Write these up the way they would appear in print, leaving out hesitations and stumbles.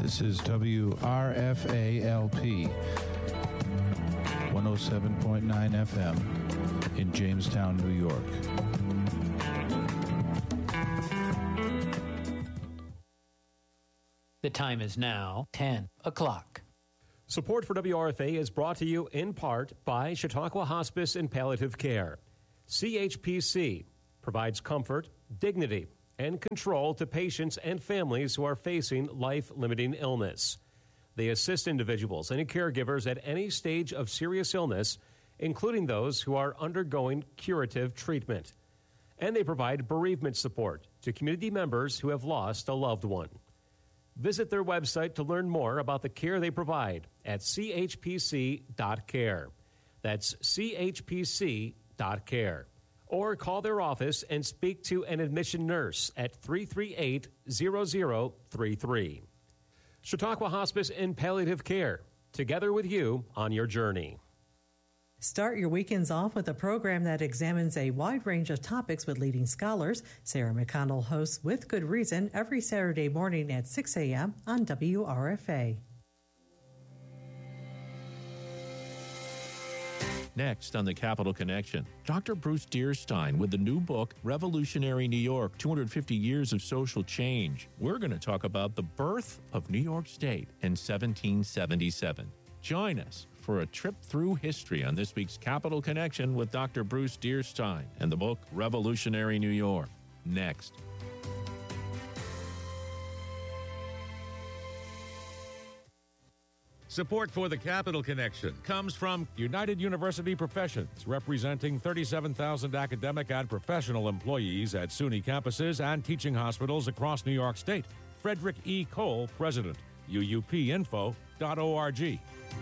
This is WRFA-LP 107.9 FM in Jamestown, New York. The time is now 10 o'clock. Support for WRFA is brought to you in part by Chautauqua Hospice and Palliative Care. CHPC provides comfort, dignity, and control to patients and families who are facing life-limiting illness. They assist individuals and caregivers at any stage of serious illness, including those who are undergoing curative treatment. And they provide bereavement support to community members who have lost a loved one. Visit their website to learn more about the care they provide at chpc.care. That's chpc.care. Or call their office and speak to an admission nurse at 338-0033. Chautauqua Hospice and Palliative Care, together with you on your journey. Start your weekends off with a program that examines a wide range of topics with leading scholars. Sarah McConnell hosts With Good Reason every Saturday morning at 6 a.m. on WRFA. Next on the Capital Connection, Dr. Bruce Dierstein with the new book, Revolutionary New York, 250 Years of Social Change. We're going to talk about the birth of New York State in 1777. Join us for a trip through history on this week's Capital Connection with Dr. Bruce Dierstein and the book Revolutionary New York. Next. Support for the Capital Connection comes from United University Professions, representing 37,000 academic and professional employees at SUNY campuses and teaching hospitals across New York State. Frederick E. Cole, President, uupinfo.org.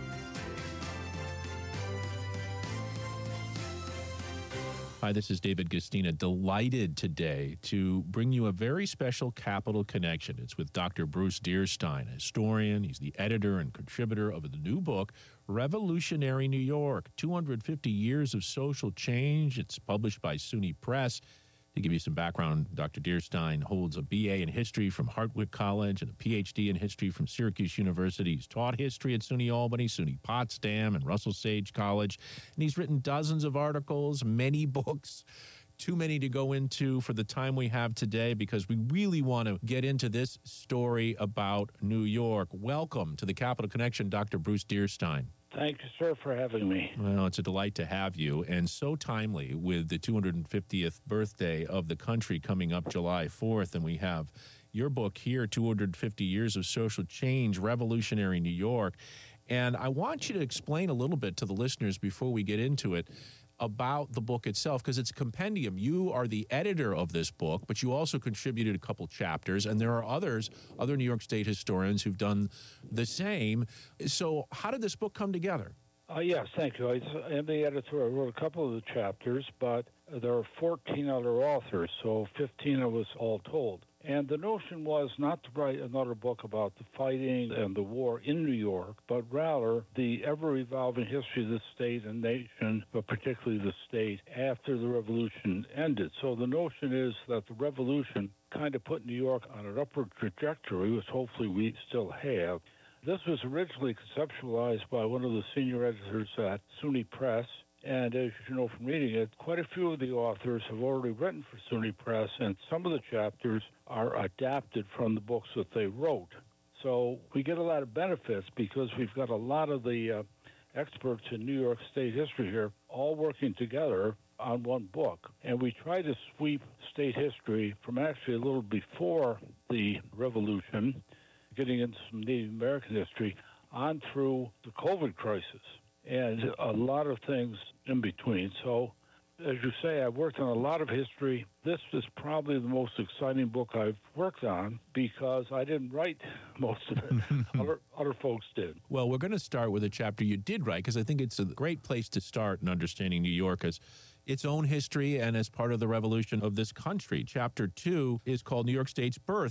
Hi, this is David Gastina, delighted today to bring you a very special Capital Connection. It's with Dr. Bruce Dierstein, a historian. He's the editor and contributor of the new book, Revolutionary New York, 250 Years of Social Change. It's published by SUNY Press. To give you some background, Dr. Dierstein holds a BA in history from Hartwick College and a PhD in history from Syracuse University. He's taught history at SUNY Albany, SUNY Potsdam, and Russell Sage College. And he's written dozens of articles, many books, too many to go into for the time we have today because we really want to get into this story about New York. Welcome to the Capital Connection, Dr. Bruce Dierstein. Thank you, sir, for having me. Well, it's a delight to have you, and so timely with the 250th birthday of the country coming up July 4th, and we have your book here, 250 Years of Social Change, Revolutionary New York. And I want you to explain a little bit to the listeners before we get into it about the book itself, because it's a compendium. You are the editor of this book, but you also contributed a couple chapters, and there are other New York State historians who've done the same. So how did this book come together? Yes, thank you. I am the editor. I wrote a couple of the chapters, but there are 14 other authors, so 15 of us all told. And the notion was not to write another book about the fighting and the war in New York, but rather the ever-evolving history of the state and nation, but particularly the state, after the Revolution ended. So the notion is that the Revolution kind of put New York on an upward trajectory, which hopefully we still have. This was originally conceptualized by one of the senior editors at SUNY Press, and as you know from reading it, quite a few of the authors have already written for SUNY Press, and some of the chapters are adapted from the books that they wrote. So we get a lot of benefits because we've got a lot of the experts in New York State history here all working together on one book. And we try to sweep state history from actually a little before the Revolution, getting into some Native American history, on through the COVID crisis, and a lot of things in between. So, as you say, I've worked on a lot of history. This is probably the most exciting book I've worked on because I didn't write most of it. Other folks did. Well, we're going to start with a chapter you did write because I think it's a great place to start in understanding New York as its own history and as part of the revolution of this country. Chapter 2 is called New York State's Birth,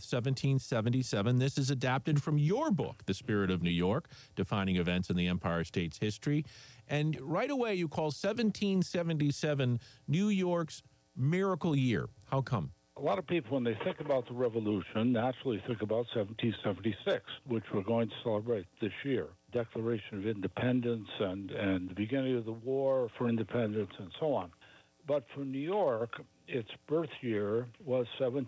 1777. This is adapted from your book, The Spirit of New York, Defining Events in the Empire State's History. And right away, you call 1777 New York's miracle year. How come? A lot of people, when they think about the revolution, naturally think about 1776, which we're going to celebrate this year. Declaration of Independence and the beginning of the war for independence and so on. But for New York, its birth year was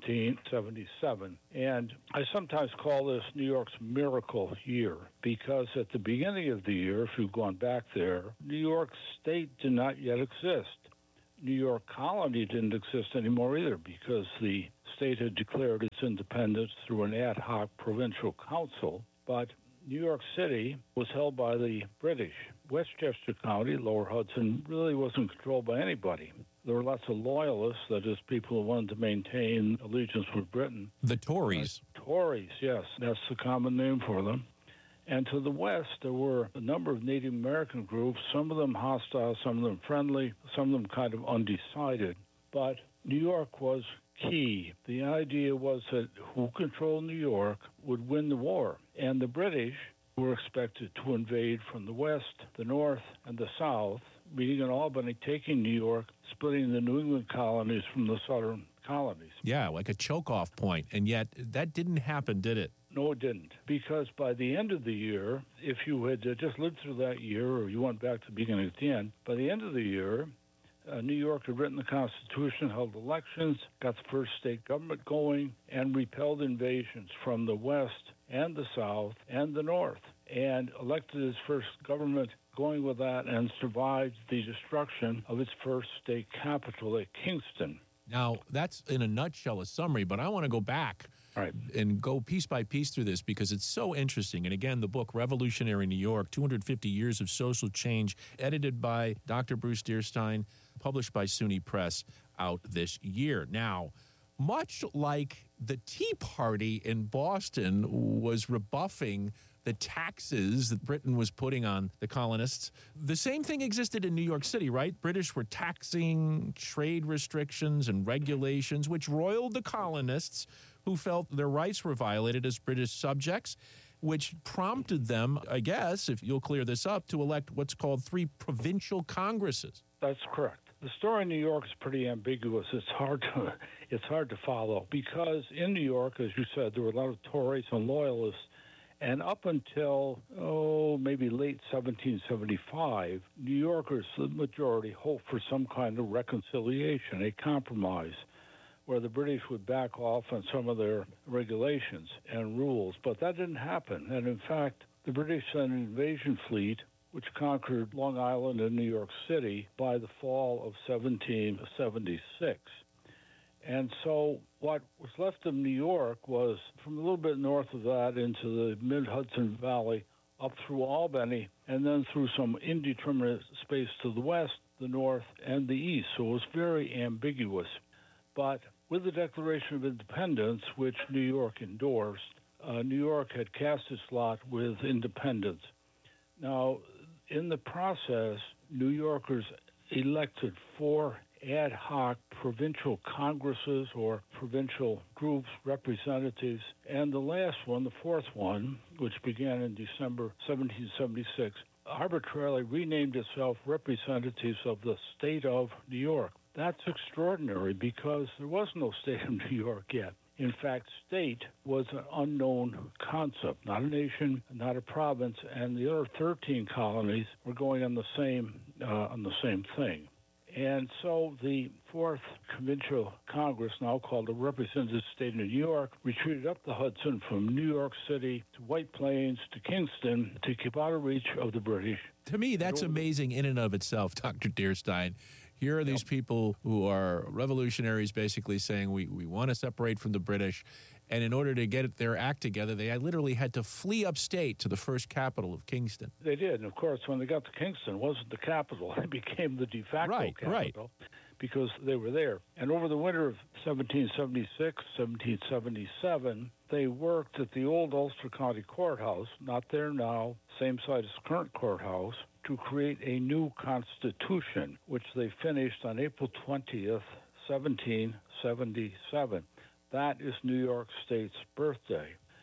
1777. And I sometimes call this New York's miracle year because at the beginning of the year, if you've gone back there, New York State did not yet exist. New York Colony didn't exist anymore either because the state had declared its independence through an ad hoc provincial council. But New York City was held by the British. Westchester County, Lower Hudson, really wasn't controlled by anybody. There were lots of loyalists, that is, people who wanted to maintain allegiance with Britain. The Tories. Tories, yes. That's the common name for them. And to the west, there were a number of Native American groups, some of them hostile, some of them friendly, some of them kind of undecided. But New York was key. The idea was that who controlled New York would win the war. And the British were expected to invade from the west, the north, and the south, meeting in Albany, taking New York, splitting the New England colonies from the southern colonies. Yeah, like a choke-off point. And yet that didn't happen, did it? No, it didn't. Because by the end of the year, if you had just lived through that year or you went back to the beginning at the end, by the end of the year, New York had written the Constitution, held elections, got the first state government going, and repelled invasions from the west and the south and the north, and elected its first government going with that and survived the destruction of its first state capital at Kingston. Now, that's in a nutshell a summary, but I want to go back and go piece by piece through this because it's so interesting. And again, the book, Revolutionary New York, 250 Years of Social Change, edited by Dr. Bruce Dearstyne, published by SUNY Press, out this year. Now, much like the Tea Party in Boston was rebuffing the taxes that Britain was putting on the colonists, the same thing existed in New York City, right? British were taxing trade restrictions and regulations, which roiled the colonists who felt their rights were violated as British subjects, which prompted them, I guess, if you'll clear this up, to elect what's called 3 provincial congresses. That's correct. The story in New York is pretty ambiguous. It's hard to follow because in New York, as you said, there were a lot of Tories and Loyalists. And up until, maybe late 1775, New Yorkers, the majority, hoped for some kind of reconciliation, a compromise, where the British would back off on some of their regulations and rules. But that didn't happen. And in fact, the British sent an invasion fleet, which conquered Long Island and New York City by the fall of 1776. And so what was left of New York was from a little bit north of that into the mid-Hudson Valley, up through Albany, and then through some indeterminate space to the west, the north, and the east. So it was very ambiguous. But with the Declaration of Independence, which New York endorsed, New York had cast its lot with independence. Now, in the process, New Yorkers elected 4 ad hoc provincial congresses or provincial groups, representatives, and the last one, the 4th one, which began in December 1776, arbitrarily renamed itself Representatives of the State of New York. That's extraordinary because there was no state of New York yet. In fact, state was an unknown concept, not a nation, not a province, and the other 13 colonies were going on the same thing. And so the 4th Provincial Congress, now called the Representative State of New York, retreated up the Hudson from New York City to White Plains to Kingston to keep out of reach of the British. To me, that's amazing in and of itself, Dr. Dearstyne. Here are these people who are revolutionaries basically saying we want to separate from the British. And in order to get their act together, they literally had to flee upstate to the first capital of Kingston. They did. And, of course, when they got to Kingston, it wasn't the capital. It became the de facto capital because they were there. And over the winter of 1776, 1777, they worked at the old Ulster County Courthouse, not there now, same site as the current courthouse, to create a new constitution, which they finished on April 20th, 1777. That is New York State's birthday.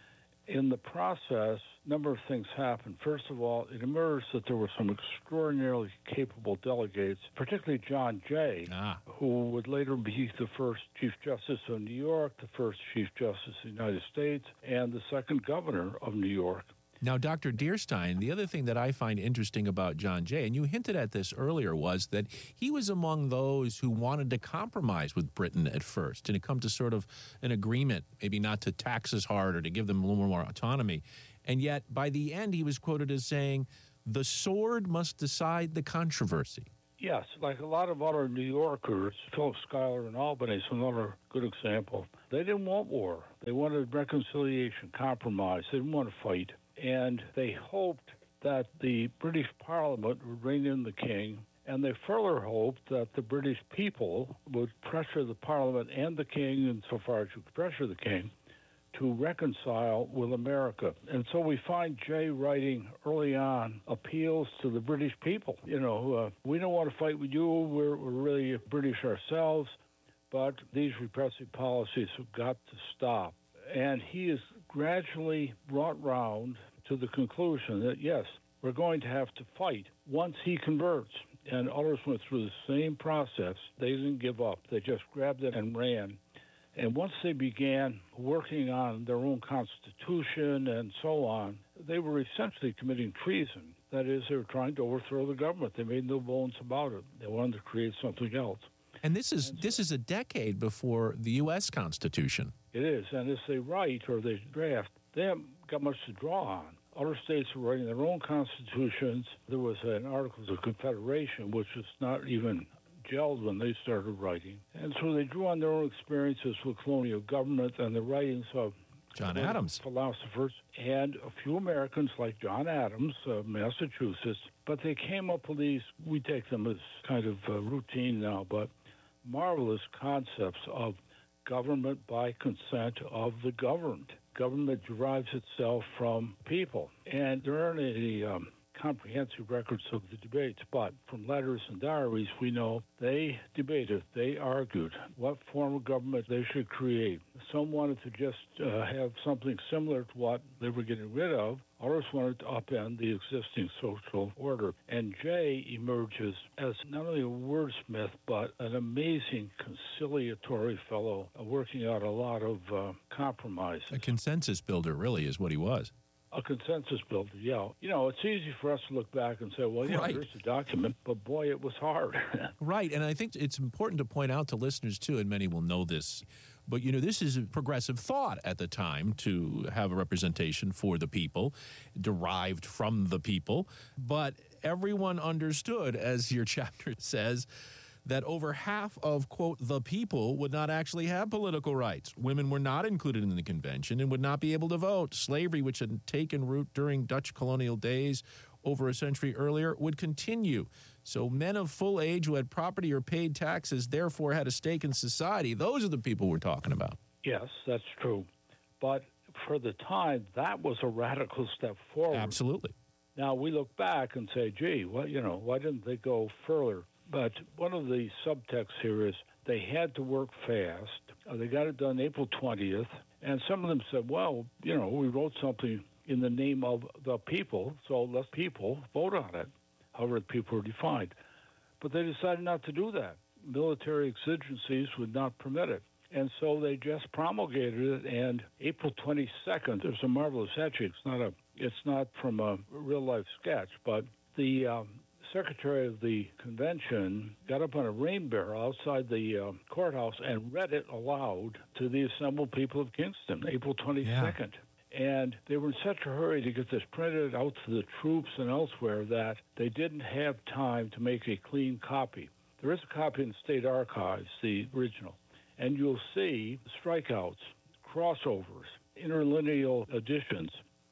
In the process, a number of things happened. First of all, it emerged that there were some extraordinarily capable delegates, particularly John Jay, who would later be the first Chief Justice of New York, the first Chief Justice of the United States, and the second governor of New York. Now, Dr. Dearstein, the other thing that I find interesting about John Jay, and you hinted at this earlier, was that he was among those who wanted to compromise with Britain at first and to come to sort of an agreement, maybe not to tax as hard or to give them a little more autonomy. And yet, by the end, he was quoted as saying, the sword must decide the controversy. Yes, like a lot of other New Yorkers, Philip Schuyler in Albany is another good example. They didn't want war. They wanted reconciliation, compromise. They didn't want to fight. And they hoped that the British Parliament would rein in the king, and they further hoped that the British people would pressure the Parliament and the king, insofar as you could pressure the king, to reconcile with America. And so we find Jay writing early on appeals to the British people. You know, we don't want to fight with you. We're really British ourselves, but these repressive policies have got to stop. And he is gradually brought round to the conclusion that, yes, we're going to have to fight once he converts. And others went through the same process. They didn't give up. They just grabbed it and ran. And once they began working on their own constitution and so on, they were essentially committing treason. That is, they were trying to overthrow the government. They made no bones about it. They wanted to create something else. And this is a decade before the U.S. Constitution. It is, and as they write or they draft, they haven't got much to draw on. Other states were writing their own constitutions. There was an Articles of Confederation, which was not even gelled when they started writing. And so they drew on their own experiences with colonial government and the writings of John Adams, philosophers, and a few Americans like John Adams of Massachusetts. But they came up with these, we take them as kind of routine now, but marvelous concepts of government by consent of the governed. Government derives itself from people. And there aren't any comprehensive records of the debates, but from letters and diaries, we know they debated, they argued what form of government they should create. Some wanted to just have something similar to what they were getting rid of. Others wanted to upend the existing social order. And Jay emerges as not only a wordsmith, but an amazing conciliatory fellow, working out a lot of compromises. A consensus builder, really, is what he was. A consensus builder, yeah. You know, it's easy for us to look back and say, well, yeah, there's a document, but boy, it was hard. Right, and I think it's important to point out to listeners, too, and many will know this, but, you know, this is a progressive thought at the time to have a representation for the people, derived from the people, but everyone understood, as your chapter says, that over half of, quote, the people would not actually have political rights. Women were not included in the convention and would not be able to vote. Slavery, which had taken root during Dutch colonial days over a century earlier, would continue. So men of full age who had property or paid taxes therefore had a stake in society. Those are the people we're talking about. Yes, that's true. But for the time, that was a radical step forward. Absolutely. Now, we look back and say, gee, well, you know, why didn't they go further? But one of the subtexts here is they had to work fast. They got it done April 20th. And some of them said, well, you know, we wrote something in the name of the people, so let people vote on it, however the people are defined. But they decided not to do that. Military exigencies would not permit it. And so they just promulgated it, and April 22nd, there's a marvelous etching. It's not from a real-life sketch, but the Secretary of the Convention got up on a rain barrel outside the courthouse and read it aloud to the assembled people of Kingston, April 22nd. Yeah. And they were in such a hurry to get this printed out to the troops and elsewhere that they didn't have time to make a clean copy. There is a copy in the State Archives, the original, and you'll see strikeouts, crossovers, interlineal additions.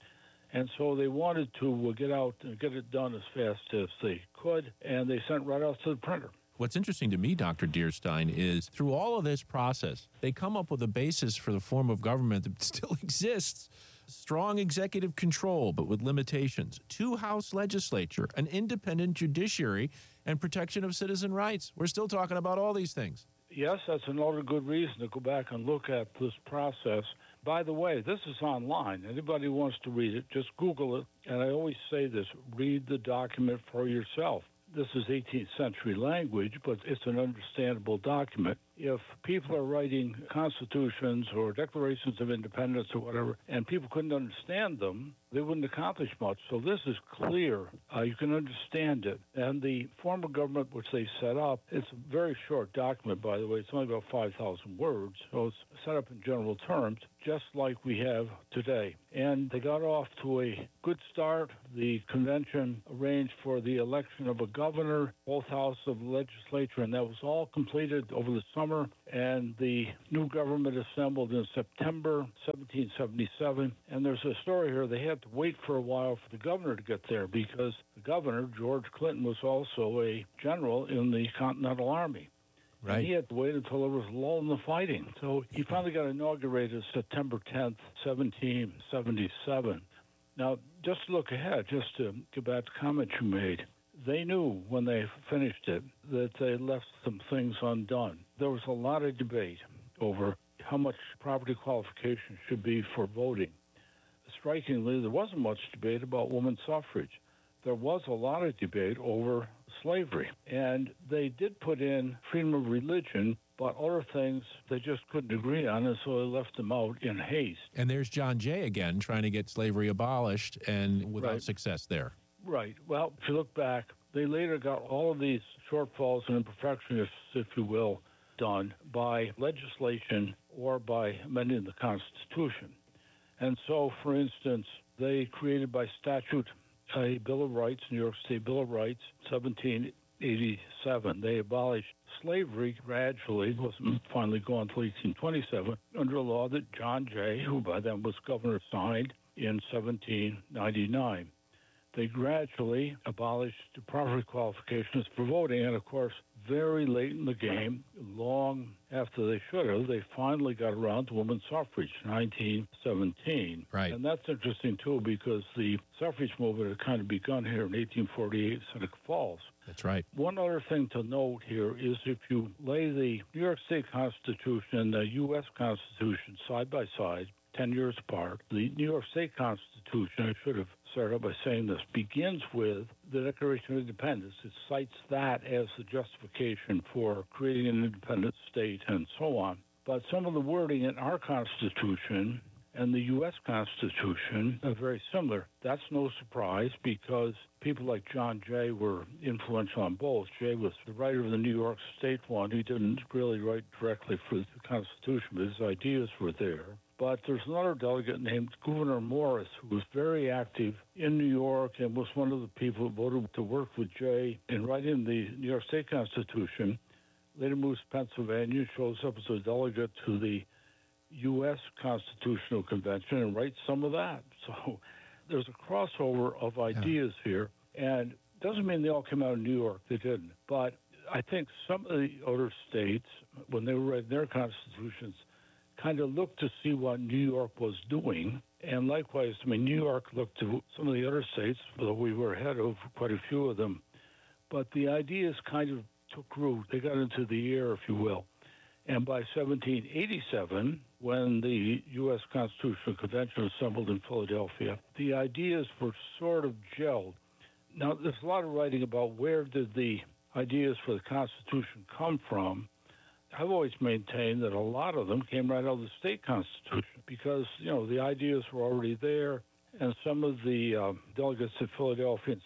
And so they wanted to get out and get it done as fast as they could, and they sent right out to the printer. What's interesting to me, Dr. Dearstein, is through all of this process, they come up with a basis for the form of government that still exists. Strong executive control, but with limitations. 2 House legislature, an independent judiciary, and protection of citizen rights. We're still talking about all these things. Yes, that's another good reason to go back and look at this process. By the way, this is online. Anybody who wants to read it, just Google it. And I always say this, read the document for yourself. This is 18th century language, but it's an understandable document. If people are writing constitutions or declarations of independence or whatever, and people couldn't understand them, they wouldn't accomplish much. So this is clear. You can understand it. And the form of government which they set up, it's a very short document, by the way. It's only about 5,000 words. So it's set up in general terms, just like we have today. And they got off to a good start. The convention arranged for the election of a governor, both houses of the legislature, and that was all completed over the summer. And the new government assembled in September 1777. And there's a story here. They had to wait for a while for the governor to get there because the governor, George Clinton, was also a general in the Continental Army. Right. And he had to wait until there was a lull in the fighting. So he finally got inaugurated September 10th, 1777. Now, just to look ahead, just to get back to the comment you made, they knew when they finished it that they left some things undone. There was a lot of debate over how much property qualification should be for voting. Strikingly, there wasn't much debate about women's suffrage. There was a lot of debate over slavery. And they did put in freedom of religion, but other things they just couldn't agree on, and so they left them out in haste. And there's John Jay again trying to get slavery abolished and without success there. Right. Well, if you look back, they later got all of these shortfalls and imperfections, if you will, done by legislation or by amending the Constitution. And so, for instance, they created by statute a Bill of Rights, New York State Bill of Rights, 1787. They abolished slavery gradually. It wasn't finally gone until 1827 under a law that John Jay, who by then was governor, signed in 1799. They gradually abolished the property qualifications for voting, and of course, very late in the game, long after they should have, they finally got around to women's suffrage, 1917. Right. And that's interesting, too, because the suffrage movement had kind of begun here in 1848, Seneca Falls. That's right. One other thing to note here is if you lay the New York State Constitution and the U.S. Constitution side by side, 10 years apart, the New York State Constitution, I should have started by saying this, begins with the Declaration of Independence. It cites that as the justification for creating an independent state and so on. But some of the wording in our Constitution and the U.S. Constitution are very similar. That's no surprise because people like John Jay were influential on both. Jay was the writer of the New York State one. He didn't really write directly for the Constitution, but his ideas were there. But there's another delegate named Gouverneur Morris who was very active in New York and was one of the people who voted to work with Jay in writing the New York State Constitution. Later moves to Pennsylvania, shows up as a delegate to the U.S. Constitutional Convention and writes some of that. So there's a crossover of ideas here, and it doesn't mean they all came out of New York. They didn't. But I think some of the other states, when they were writing their constitutions, kind of looked to see what New York was doing. And likewise, I mean, New York looked to some of the other states, though we were ahead of quite a few of them. But the ideas kind of took root. They got into the air, if you will. And by 1787, when the U.S. Constitutional Convention assembled in Philadelphia, the ideas were sort of gelled. Now, there's a lot of writing about where did the ideas for the Constitution come from. I've always maintained that a lot of them came right out of the state constitution because, you know, the ideas were already there, and some of the delegates at Philadelphia in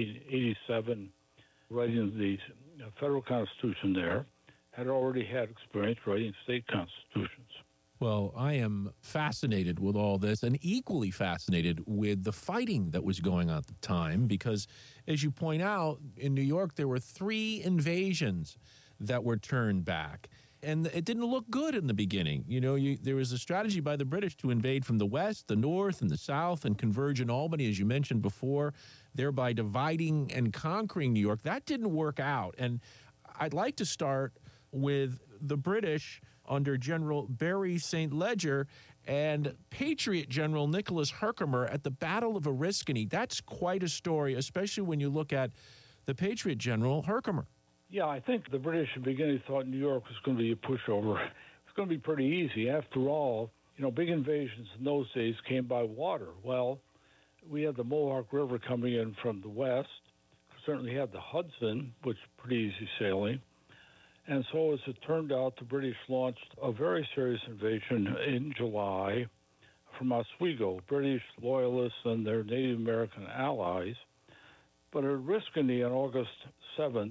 1787 writing the federal constitution there had already had experience writing state constitutions. Well, I am fascinated with all this and equally fascinated with the fighting that was going on at the time because, as you point out, in New York there were 3 invasions that were turned back. And it didn't look good in the beginning. You know, there was a strategy by the British to invade from the west, the north, and the south, and converge in Albany, as you mentioned before, thereby dividing and conquering New York. That didn't work out. And I'd like to start with the British under General Barry St. Leger and Patriot General Nicholas Herkimer at the Battle of Oriskany. That's quite a story, especially when you look at the Patriot General Herkimer. Yeah, I think the British at the beginning thought New York was going to be a pushover. It's going to be pretty easy. After all, big invasions in those days came by water. Well, we had the Mohawk River coming in from the west. Certainly had the Hudson, which is pretty easy sailing. And so as it turned out, the British launched a very serious invasion in July from Oswego, British loyalists and their Native American allies. But at Oriskany on August 7th,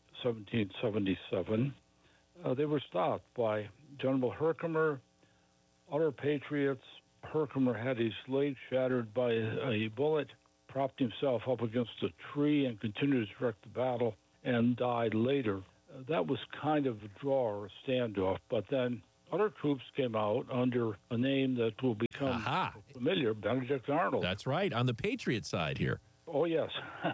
1777, they were stopped by General Herkimer, other patriots. Herkimer had his leg shattered by a bullet, propped himself up against a tree, and continued to direct the battle, and died later. That was kind of a draw or a standoff, but then other troops came out under a name that will become familiar, Benedict Arnold. That's right, on the Patriot side here. Oh, yes.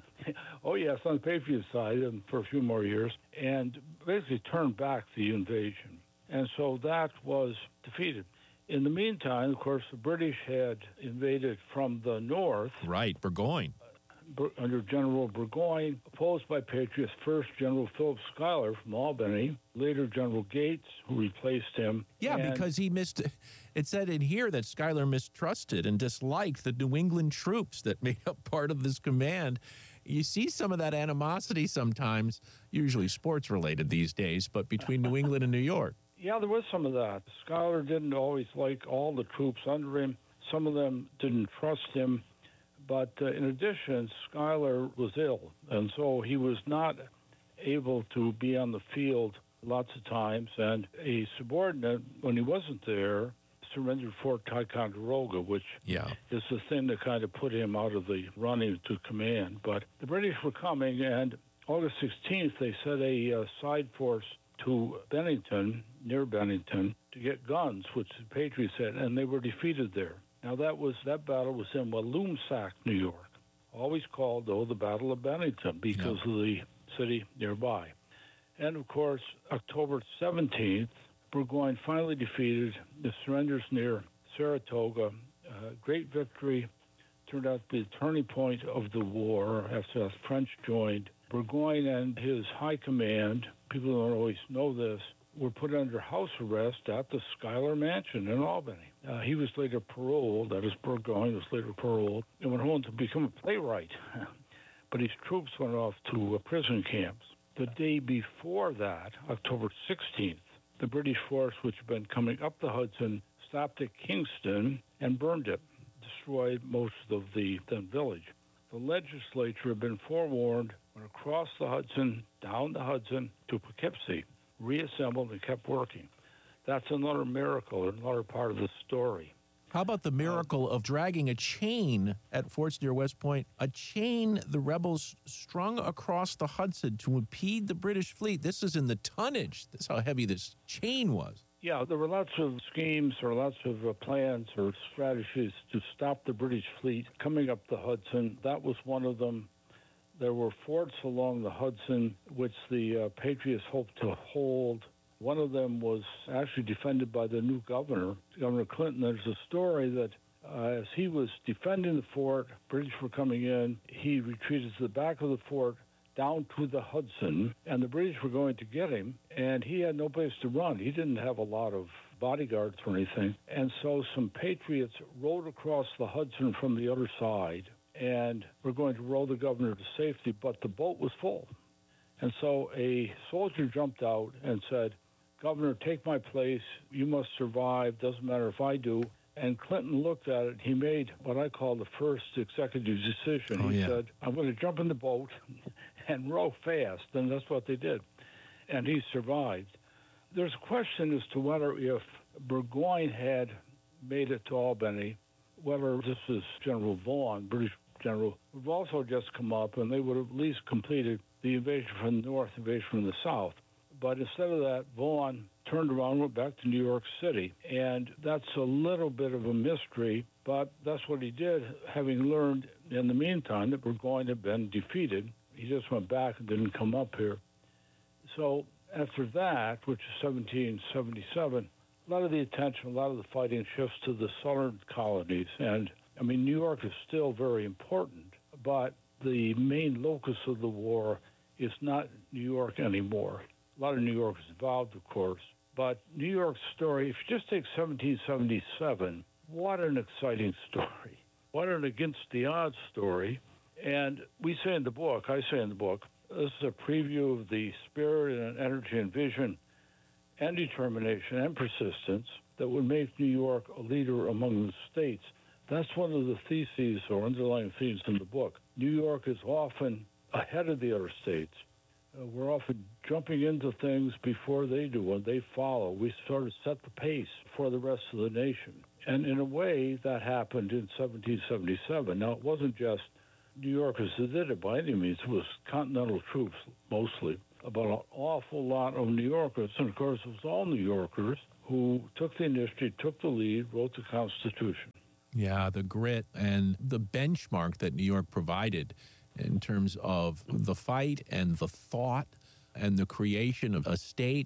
Oh, yes, on the Patriot side, and for a few more years, and basically turned back the invasion. And so that was defeated. In the meantime, of course, the British had invaded from the north. Right, Burgoyne. Under General Burgoyne, opposed by Patriots, first General Philip Schuyler from Albany, later General Gates, who replaced him. Yeah, because he it said in here that Schuyler mistrusted and disliked the New England troops that made up part of this command. You see some of that animosity sometimes, usually sports-related these days, but between New England and New York. Yeah, there was some of that. Schuyler didn't always like all the troops under him. Some of them didn't trust him. But in addition, Schuyler was ill, and so he was not able to be on the field lots of times. And a subordinate, when he wasn't there, surrendered Fort Ticonderoga, which is the thing that kind of put him out of the running to command. But the British were coming, and August 16th, they sent a side force to Bennington, near Bennington, to get guns, which the Patriots had, and they were defeated there. Now, that battle was in Walloomsac, New York, always called, though, the Battle of Bennington because of the city nearby. And, of course, October 17th, Burgoyne finally defeated. The surrenders near Saratoga. Great victory. Turned out to be the turning point of the war after the French joined. Burgoyne and his high command, people don't always know this, were put under house arrest at the Schuyler Mansion in Albany. He was later paroled, that is, Burgoyne was later paroled, and went home to become a playwright. But his troops went off to prison camps. The day before that, October 16th, the British force, which had been coming up the Hudson, stopped at Kingston and burned it, destroyed most of the then village. The legislature had been forewarned, went across the Hudson, down the Hudson to Poughkeepsie, reassembled and kept working. That's another miracle, another part of the story. How about the miracle of dragging a chain at forts near West Point, a chain the rebels strung across the Hudson to impede the British fleet? This is in the tonnage. That's how heavy this chain was. Yeah, there were lots of schemes or lots of plans or strategies to stop the British fleet coming up the Hudson. That was one of them. There were forts along the Hudson which the Patriots hoped to hold. One of them was actually defended by the new governor, Governor Clinton. There's a story that as he was defending the fort, British were coming in, he retreated to the back of the fort down to the Hudson, and the British were going to get him, and he had no place to run. He didn't have a lot of bodyguards or anything. And so some Patriots rowed across the Hudson from the other side and were going to row the governor to safety, but the boat was full. And so a soldier jumped out and said, "Governor, take my place. You must survive. Doesn't matter if I do." And Clinton looked at it. He made what I call the first executive decision. He said, "I'm going to jump in the boat and row fast." And that's what they did. And he survived. There's a question as to whether if Burgoyne had made it to Albany, whether this is General Vaughan, British general, would also just come up and they would have at least completed the invasion from the north, invasion from the south. But instead of that, Vaughan turned around and went back to New York City. And that's a little bit of a mystery, but that's what he did, having learned in the meantime that Burgoyne had been defeated. He just went back and didn't come up here. So after that, which is 1777, a lot of the attention, a lot of the fighting shifts to the southern colonies. And, I mean, New York is still very important, but the main locus of the war is not New York anymore. A lot of New York is involved, of course, But New York's story, if you just take 1777, what an exciting story. What an against-the-odds story. And we say in the book, I say in the book, this is a preview of the spirit and energy and vision and determination and persistence that would make New York a leader among the states. That's one of the theses or underlying themes in the book. New York is often ahead of the other states. We're often jumping into things before they do, and they follow. We sort of set the pace for the rest of the nation. And in a way, that happened in 1777. Now, it wasn't just New Yorkers that did it by any means. It was Continental troops, mostly, but an awful lot of New Yorkers. And, of course, it was all New Yorkers who took the initiative, took the lead, wrote the Constitution. Yeah, the grit and the benchmark that New York provided in terms of the fight and the thought and the creation of a state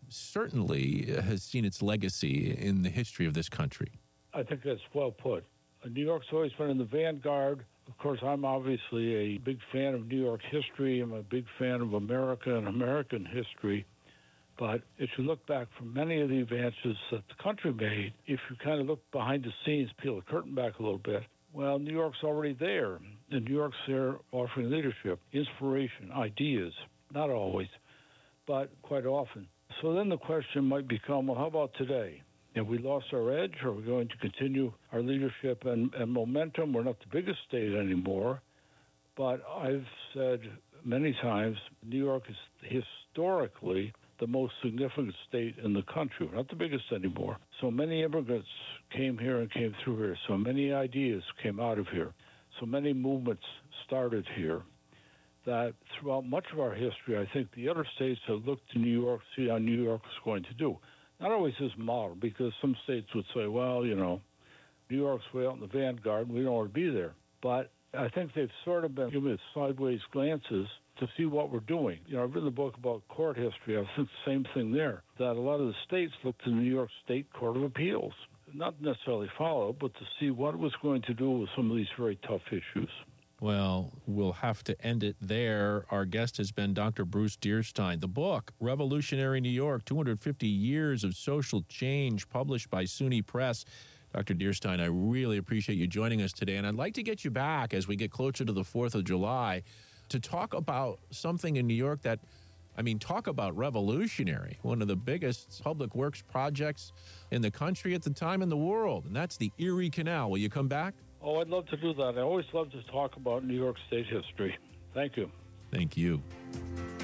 certainly has seen its legacy in the history of this country. I think that's well put. New York's always been in the vanguard. Of course, I'm obviously a big fan of New York history. I'm a big fan of America and American history. But if you look back from many of the advances that the country made, if you kind of look behind the scenes, peel the curtain back a little bit, well, New York's already there. And New York's there offering leadership, inspiration, ideas, not always, but quite often. So then the question might become, well, how about today? Have we lost our edge? Are we going to continue our leadership and momentum? We're not the biggest state anymore, but I've said many times New York is historically the most significant state in the country. We're not the biggest anymore. So many immigrants came here and came through here. So many ideas came out of here. So many movements started here that throughout much of our history, I think the other states have looked to New York, see how New York is going to do. Not always as model, because some states would say, well, you know, New York's way out in the vanguard, and we don't want to be there. But I think they've sort of been giving us sideways glances to see what we're doing. You know, I've written a book about court history. I think the same thing there, that a lot of the states looked to the New York State Court of Appeals, not necessarily follow, but to see what it was going to do with some of these very tough issues. Well, we'll have to end it there. Our guest has been Dr. Bruce Dierstein. The book, Revolutionary New York, 250 Years of Social Change, published by SUNY Press. Dr. Dierstein, I really appreciate you joining us today, and I'd like to get you back as we get closer to the 4th of July to talk about something in New York that, I mean, talk about revolutionary, one of the biggest public works projects in the country at the time in the world, and that's the Erie Canal. Will you come back? Oh, I'd love to do that. I always love to talk about New York State history. Thank you. Thank you.